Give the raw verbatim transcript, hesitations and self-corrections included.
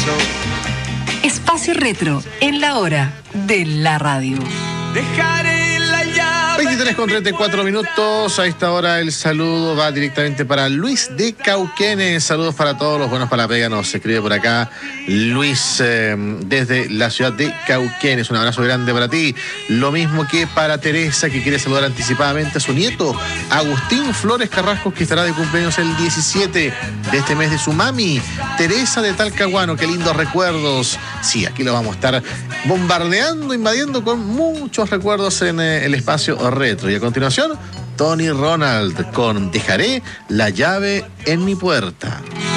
Espacio Retro, en la hora de la radio. Dejaré la llave. veintitrés con treinta y cuatro minutos. A esta hora el saludo va directamente para Luis de Cauquenes. Saludos para todos los buenos para la pega. Nos escribe por acá Luis eh, desde la ciudad de Cauquenes. Un abrazo grande para ti. Lo mismo que para Teresa, que quiere saludar anticipadamente a su nieto Agustín Flores Carrasco, que estará de cumpleaños el diecisiete de este mes de su mami Teresa de Talcahuano. Qué lindos recuerdos. Sí, aquí lo vamos a estar bombardeando, invadiendo con muchos recuerdos en eh, el espacio retro. Y a continuación, Tony Ronald con Dejaré la llave en mi puerta.